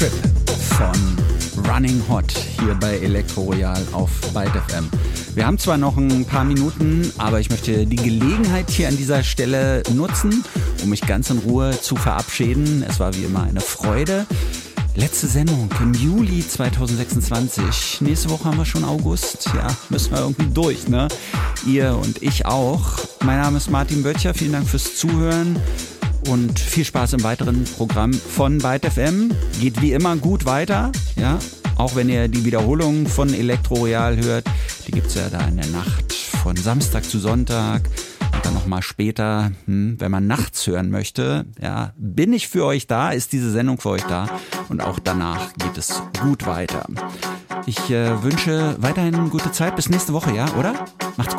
Trip von Running Hot hier bei Elektro Royal auf Byte FM. Wir haben zwar noch ein paar Minuten, aber ich möchte die Gelegenheit hier an dieser Stelle nutzen, um mich ganz in Ruhe zu verabschieden. Es war wie immer eine Freude. Letzte Sendung im Juli 2026. Nächste Woche haben wir schon August. Ja, müssen wir irgendwie durch, ne? Ihr und ich auch. Mein Name ist Martin Böttcher. Vielen Dank fürs Zuhören und viel Spaß im weiteren Programm von Byte FM. Geht wie immer gut weiter, ja? Auch wenn ihr die Wiederholung von Elektro Royal hört. Die gibt's ja da in der Nacht von Samstag zu Sonntag. Und dann nochmal später, wenn man nachts hören möchte, ja, bin ich für euch da, ist diese Sendung für euch da und auch danach geht es gut weiter. Ich wünsche weiterhin gute Zeit, bis nächste Woche, ja, oder? Macht's gut.